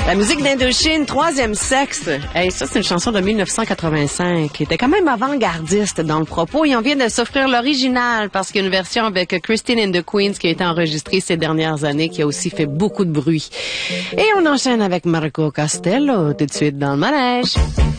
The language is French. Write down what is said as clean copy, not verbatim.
La musique d'Indochine, Troisième Sexe. Hey, ça, c'est une chanson de 1985 qui était quand même avant-gardiste dans le propos. Et on vient de s'offrir l'original parce qu'il y a une version avec Christine and the Queens qui a été enregistrée ces dernières années qui a aussi fait beaucoup de bruit. Et on enchaîne avec Marco Castello tout de suite dans le manège.